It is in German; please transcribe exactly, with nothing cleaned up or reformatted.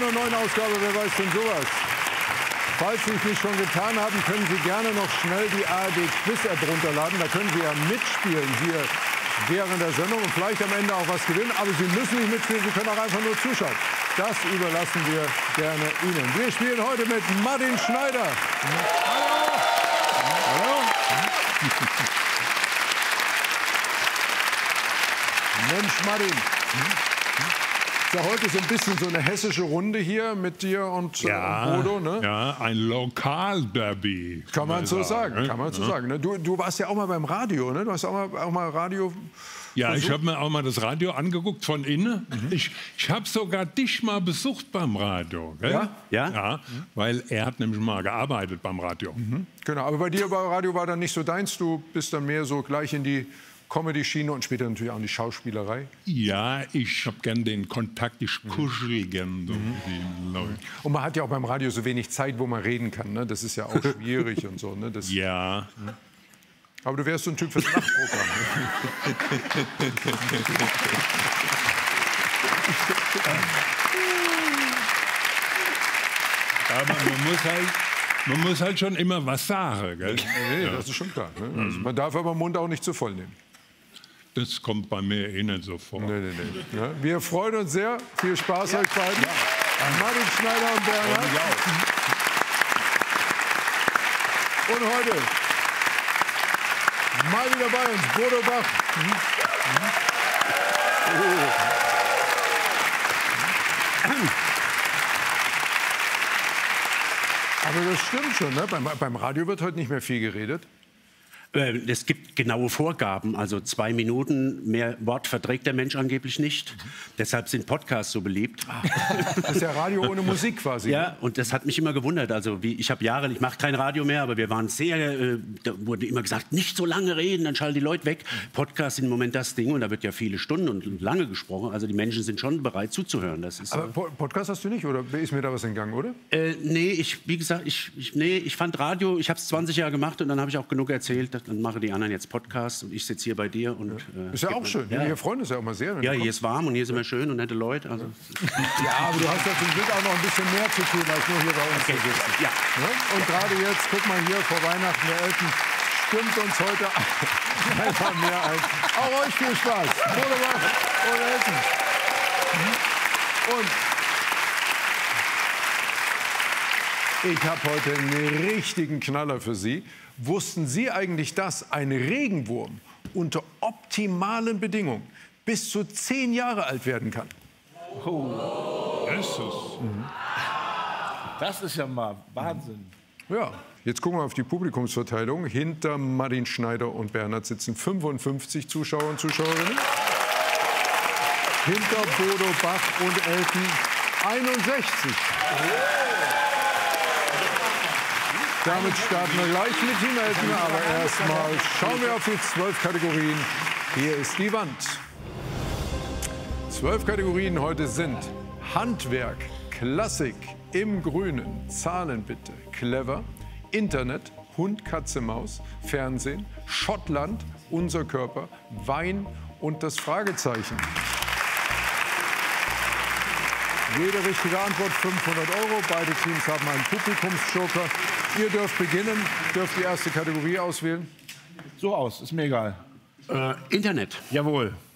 einer neuen Ausgabe Wer weiß denn sowas? Falls Sie es nicht schon getan haben, können Sie gerne noch schnell die A R D Quiz-App runterladen. Da können Sie ja mitspielen hier während der Sendung und vielleicht am Ende auch was gewinnen. Aber Sie müssen nicht mitspielen, Sie können auch einfach nur zuschauen. Das überlassen wir gerne Ihnen. Wir spielen heute mit Martin Schneider. Hallo. Hallo. Mensch, Martin. Ja, heute ist ein bisschen so eine hessische Runde hier mit dir und ja, äh, Bodo, ne? Ja, ein Lokalderby. Kann man so sagen, sagen, kann man so ja. sagen. Ne? Du, du warst ja auch mal beim Radio, ne? Du hast auch mal, auch mal Radio... Ja, versucht. Ich habe mir auch mal das Radio angeguckt von innen. Mhm. Ich, ich habe sogar dich mal besucht beim Radio. Gell? Ja? Ja, ja mhm. Weil er hat nämlich mal gearbeitet beim Radio. Mhm. Genau, aber bei dir beim Radio war dann nicht so deins. Du bist dann mehr so gleich in die Comedy-Schiene und später natürlich auch in die Schauspielerei. Ja, ich habe gern den Kontakt, ich kuschel gern so mhm. mit den Leuten. Und man hat ja auch beim Radio so wenig Zeit, wo man reden kann. Ne? Das ist ja auch schwierig und so. Ne? Das, ja. Mhm. Aber du wärst so ein Typ fürs Nachtprogramm. Aber man muss halt... Man muss halt schon immer was sagen, gell? Nee, ja. Das ist schon klar. Ne? Also man darf aber den Mund auch nicht zu voll nehmen. Das kommt bei mir eh nicht so vor. Nee, nee, nee. Ja, wir freuen uns sehr. Viel Spaß ja. euch beiden. Ja. Martin Schneider und Bernhard. Und heute mal wieder bei uns Bodo Bach. Mhm. Mhm. Oh. Aber das stimmt schon, ne? Beim, beim Radio wird heute nicht mehr viel geredet. Es gibt genaue Vorgaben, also zwei Minuten, mehr Wort verträgt der Mensch angeblich nicht. Mhm. Deshalb sind Podcasts so beliebt. Das ist ja Radio ohne Musik quasi. Ja, und das hat mich immer gewundert. Also wie, ich habe Jahre, ich mache kein Radio mehr, aber wir waren sehr, äh, da wurde immer gesagt, nicht so lange reden, dann schalten die Leute weg. Podcasts sind im Moment das Ding und da wird ja viele Stunden und lange gesprochen. Also die Menschen sind schon bereit zuzuhören. Das ist, aber äh, Podcast hast du nicht, oder ist mir da was entgangen, oder? Äh, nee, ich, wie gesagt, ich, ich, nee, ich fand Radio, ich habe es zwanzig Jahre gemacht und dann habe ich auch genug erzählt. Dann machen die anderen jetzt Podcasts und ich sitze hier bei dir. Und, ja. äh, ist ja auch schön. Ja. Wir freuen uns ja auch mal sehr. Ja, hier ist warm und hier sind wir schön und nette Leute. Also. Ja, aber du hast ja zum Glück auch noch ein bisschen mehr zu tun, als nur hier bei uns okay. zu sitzen. Ja. Ja? Und gerade jetzt, guck mal hier, vor Weihnachten, der Elton stimmt uns heute einfach mehr ein. Auch euch viel Spaß. Bodo Bach und Elton. Und ich habe heute einen richtigen Knaller für Sie. Wussten Sie eigentlich, dass ein Regenwurm unter optimalen Bedingungen bis zu zehn Jahre alt werden kann? Oh. Jesus. Mhm. Das ist ja mal Wahnsinn. Ja, jetzt gucken wir auf die Publikumsverteilung. Hinter Martin Schneider und Bernhard sitzen fünfundfünfzig Zuschauer und Zuschauerinnen. Hinter Bodo Bach und Elton einundsechzig. Damit starten wir gleich mit Team Elton, aber erstmal schauen wir auf die zwölf Kategorien. Hier ist die Wand. Zwölf Kategorien heute sind Handwerk, Klassik, im Grünen, Zahlen bitte, clever, Internet, Hund, Katze, Maus, Fernsehen, Schottland, unser Körper, Wein und das Fragezeichen. Jede richtige Antwort fünfhundert Euro. Beide Teams haben einen Publikumsjoker. Ihr dürft beginnen, dürft die erste Kategorie auswählen. So aus, ist mir egal. Äh, Internet. Jawohl.